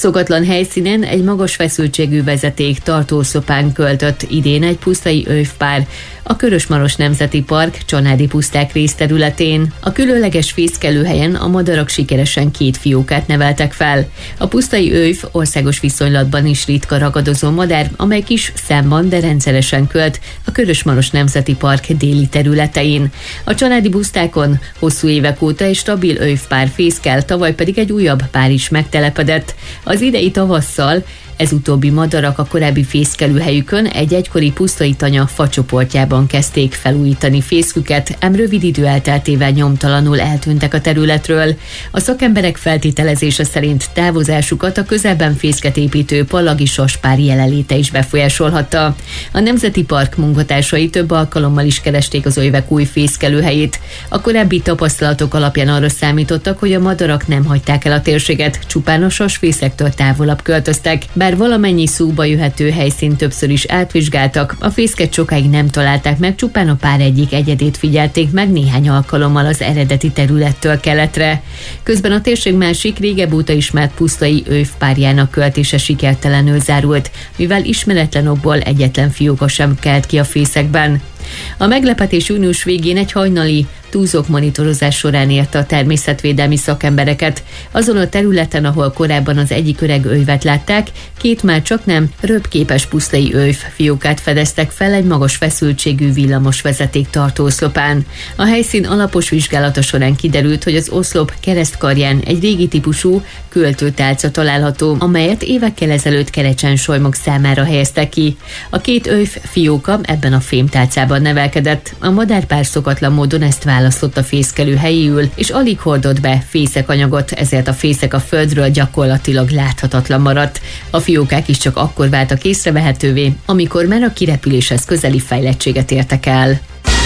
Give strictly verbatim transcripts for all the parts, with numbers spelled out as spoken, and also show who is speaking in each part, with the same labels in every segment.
Speaker 1: Szokatlan helyszínen egy magas feszültségű vezeték tartószopán költött idén egy pusztai övpár a Körös-Maros Nemzeti Park Csanádi puszták részterületén. A különleges fészkelőhelyen a madarak sikeresen két fiókát neveltek fel. A pusztai őv országos viszonylatban is ritka ragadozó madár, amely kis számban, de rendszeresen költ a Körös-Maros Nemzeti Park déli területein. A csanádi pusztákon hosszú évek óta egy stabil ővpár fészkel, tavaly pedig egy újabb pár is megtelepedett. Az idei tavasszal ez utóbbi madarak a korábbi fészkelőhelyükön egy egykori pusztai tanya facsoportjában kezdték felújítani fészküket, ám rövid idő elteltével nyomtalanul eltűntek a területről. A szakemberek feltételezése szerint távozásukat a közelben fészket építő pallagi saspár jelenléte is befolyásolhatta. A Nemzeti Park munkatársai több alkalommal is keresték az övek új fészkelőhelyét. A korábbi tapasztalatok alapján arra számítottak, hogy a madarak nem hagyták el a térséget, csupán a sasfészektől távolabb költöztek. Bár valamennyi szóba jöhető helyszínt többször is átvizsgáltak, a fészket sokáig nem találták meg, csupán a pár egyik egyedét figyelték meg néhány alkalommal az eredeti területtől keletre. Közben a térség másik, régebb óta ismert pusztai övpárjának költése sikertelenül zárult, mivel ismeretlen okból egyetlen fióka sem kelt ki a fészekben. A meglepetés június végén egy hajnali túzok monitorozás során érte a természetvédelmi szakembereket. Azon a területen, ahol korábban az egyik öreg ővet látták, két már csak nem röpképes pusztai őv fiókát fedeztek fel egy magas feszültségű villamos vezeték tartóoszlopán. A helyszín alapos vizsgálata során kiderült, hogy az oszlop keresztkarján egy régi típusú költőtálca található, amelyet évekkel ezelőtt kerecsensolymok számára helyeztek ki. A két őv fióka ebben a fémtálcában nevelkedett. A madárpár szokatlan módon ezt választotta fészkelő helyéül, és alig hordott be fészekanyagot, ezért a fészek a földről gyakorlatilag láthatatlan maradt. A fiókák is csak akkor váltak észrevehetővé, amikor már a kirepüléshez közeli fejlettséget értek el.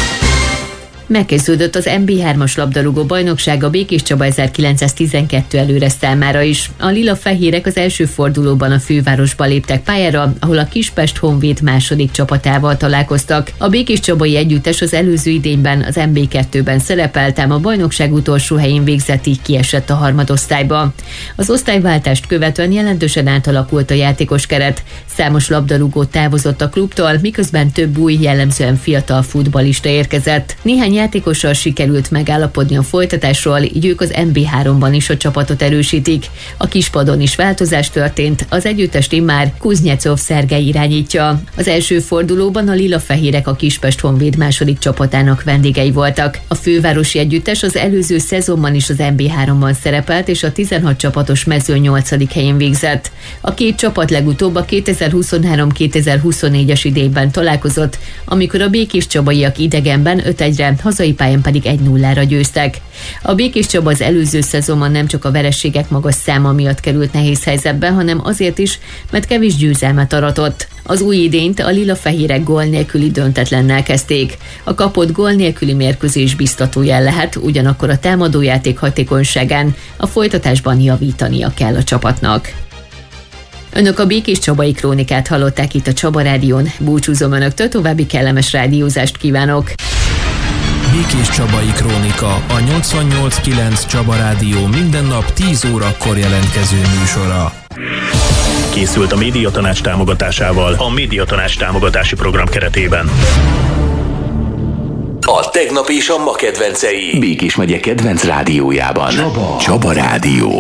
Speaker 1: Megkezdődött az em bé hármas labdarúgó bajnokság a Békéscsaba ezerkilencszáztizenkettő előre számára is. A lila-fehérek az első fordulóban a fővárosba léptek pályára, ahol a Kispest Honvéd második csapatával találkoztak. A békéscsabai együttes az előző idényben az em bé kettőben szerepelt, ám a bajnokság utolsó helyén végzett, így kiesett a harmadosztályba. Az osztályváltást követően jelentősen átalakult a játékos keret. Számos labdarúgó távozott a klubtól, miközben több új, jellemzően fiatal futballista érkezett. Néhány játékossal sikerült megállapodni a folytatásról, így ők az em bé háromban is a csapatot erősítik. A kispadon is változás történt, az együttest immár Kuznyecov Szergej irányítja. Az első fordulóban a lila-fehérek a Kispest Honvéd második csapatának vendégei voltak. A fővárosi együttes az előző szezonban is az em bé háromban szerepelt, és a tizenhat csapatos mezőn nyolcadik helyén végzett. A két csapat legutóbb a kétezer-huszonhárom kétezer-huszonnégyes idényben találkozott, amikor a békéscsabaiak idegenben öt egyre, hazai pályán pedig egy nullára győztek. A Békéscsaba az előző szezonban nem csak a vereségek magas száma miatt került nehéz helyzetbe, hanem azért is, mert kevés győzelmet aratott. Az új idényt a lila-fehérek gól nélküli döntetlennel kezdték. A kapott gól nélküli mérkőzés biztató jel lehet, ugyanakkor a támadójáték hatékonyságán a folytatásban javítania kell a csapatnak. Önök a Békéscsabai Krónikát hallották itt a Csaba Rádión. Búcsúzom önöktől, további kellemes rádiózást kívánok!
Speaker 2: Békéscsabai Krónika, a nyolcvannyolc kilenc Csaba Rádió minden nap tíz órakor jelentkező műsora.
Speaker 3: Készült a Médiatanács támogatásával a Médiatanács támogatási program keretében.
Speaker 4: A tegnap és a ma kedvencei Békés megye kedvenc rádiójában. Csaba, Csaba Rádió.